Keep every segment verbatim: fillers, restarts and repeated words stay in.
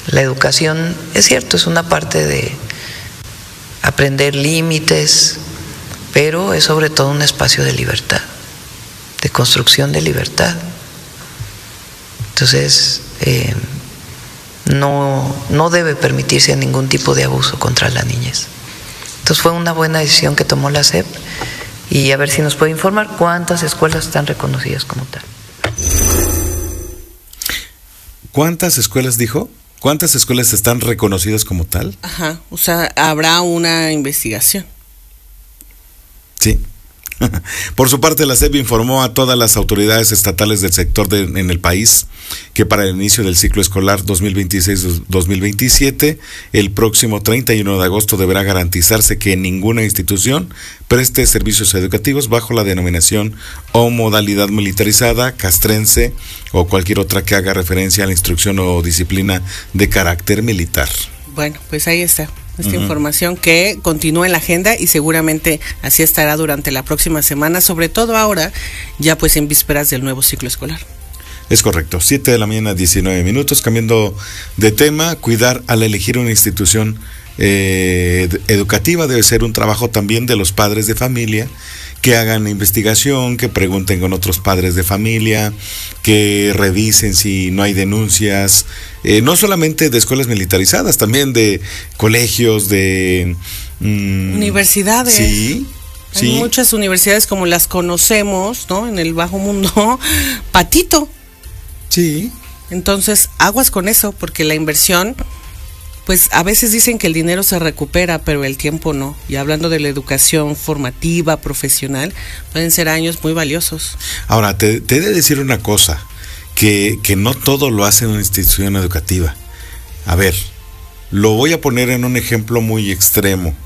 La educación, es cierto, es una parte de aprender límites, pero es sobre todo un espacio de libertad, de construcción de libertad. Entonces, eh, no, no debe permitirse ningún tipo de abuso contra la niñez. Entonces fue una buena decisión que tomó la S E P, y a ver si nos puede informar cuántas escuelas están reconocidas como tal. ¿Cuántas escuelas dijo? ¿Cuántas escuelas están reconocidas como tal? Ajá, o sea, habrá una investigación. Sí. Por su parte, la S E P informó a todas las autoridades estatales del sector de, en el país que para el inicio del ciclo escolar dos mil veintiséis dos mil veintisiete, el próximo treinta y uno de agosto deberá garantizarse que ninguna institución preste servicios educativos bajo la denominación o modalidad militarizada, castrense o cualquier otra que haga referencia a la instrucción o disciplina de carácter militar. Bueno, pues ahí está. Esta uh-huh. información que continúa en la agenda y seguramente así estará durante la próxima semana, sobre todo ahora, ya pues en vísperas del nuevo ciclo escolar. Es correcto, siete de la mañana, diecinueve minutos, cambiando de tema. Cuidar al elegir una institución eh, educativa debe ser un trabajo también de los padres de familia, que hagan investigación, que pregunten con otros padres de familia, que revisen si no hay denuncias, eh, no solamente de escuelas militarizadas, también de colegios, de mmm, universidades. Sí, hay sí. muchas universidades como las conocemos, ¿no? En el bajo mundo, patito. Sí. Entonces, aguas con eso, porque la inversión, pues a veces dicen que el dinero se recupera, pero el tiempo no. Y hablando de la educación formativa, profesional, pueden ser años muy valiosos. Ahora, te, te he de decir una cosa, que, que no todo lo hace una institución educativa. A ver, lo voy a poner en un ejemplo muy extremo.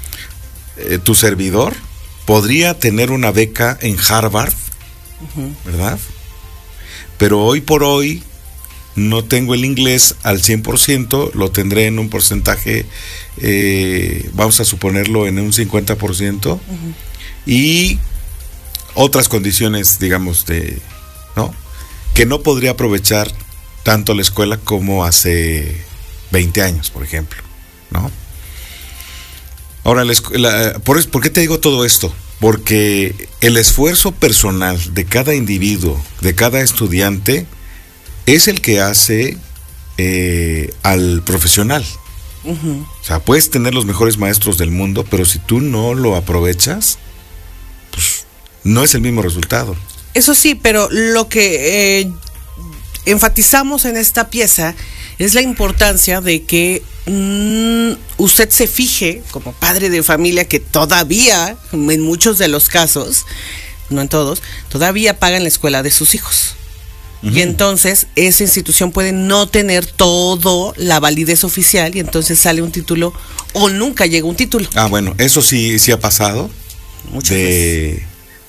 Eh, tu servidor podría tener una beca en Harvard, uh-huh. ¿verdad? Pero hoy por hoy no tengo el inglés al cien por ciento, lo tendré en un porcentaje, eh, vamos a suponerlo en un cincuenta por ciento, uh-huh. y otras condiciones, digamos, de, ¿no? Que no podría aprovechar tanto la escuela como hace veinte años, por ejemplo, ¿no? Ahora, la escuela, ¿por, ¿por qué te digo todo esto? Porque el esfuerzo personal de cada individuo, de cada estudiante, es el que hace eh, al profesional. Uh-huh. O sea, puedes tener los mejores maestros del mundo, pero si tú no lo aprovechas, pues no es el mismo resultado. Eso sí, pero lo que eh, enfatizamos en esta pieza es la importancia de que mmm, usted se fije, como padre de familia, que todavía, en muchos de los casos, no en todos, todavía pagan la escuela de sus hijos. Uh-huh. Y entonces esa institución puede no tener todo la validez oficial y entonces sale un título o nunca llega un título. Ah, bueno, eso sí, sí ha pasado. Muchas de, veces.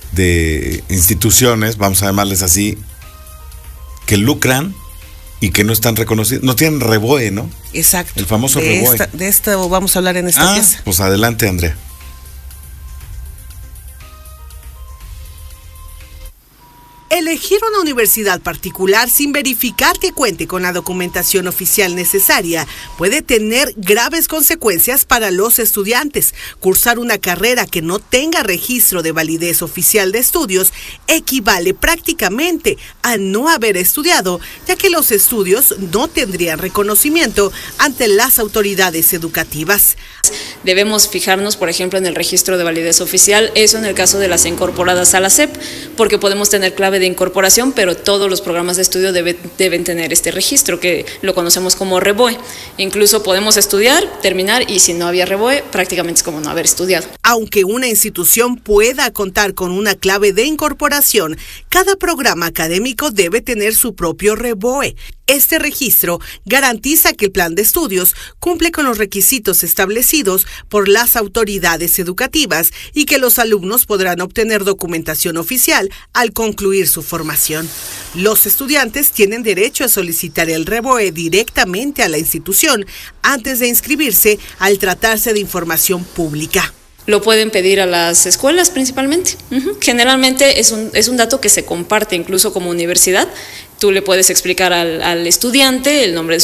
de instituciones, vamos a llamarles así, que lucran y que no están reconocidos, no tienen REBOE, ¿no? Exacto. El famoso de REBOE. Esta, de esto vamos a hablar en esta ah, pieza. Pues adelante, Andrea. Elegir una universidad particular sin verificar que cuente con la documentación oficial necesaria puede tener graves consecuencias para los estudiantes. Cursar una carrera que no tenga registro de validez oficial de estudios equivale prácticamente a no haber estudiado, ya que los estudios no tendrían reconocimiento ante las autoridades educativas. Debemos fijarnos, por ejemplo, en el registro de validez oficial, eso en el caso de las incorporadas a la S E P, porque podemos tener clave de incorporación, pero todos los programas de estudio debe, deben tener este registro, que lo conocemos como REBOE. Incluso podemos estudiar, terminar, y si no había REBOE, prácticamente es como no haber estudiado. Aunque una institución pueda contar con una clave de incorporación, cada programa académico debe tener su propio REBOE. Este registro garantiza que el plan de estudios cumple con los requisitos establecidos por las autoridades educativas y que los alumnos podrán obtener documentación oficial al concluir su formación. Los estudiantes tienen derecho a solicitar el REBOE directamente a la institución antes de inscribirse al tratarse de información pública. Lo pueden pedir a las escuelas principalmente. Uh-huh. Generalmente es un, es un dato que se comparte incluso como universidad. Tú le puedes explicar al, al estudiante el nombre de su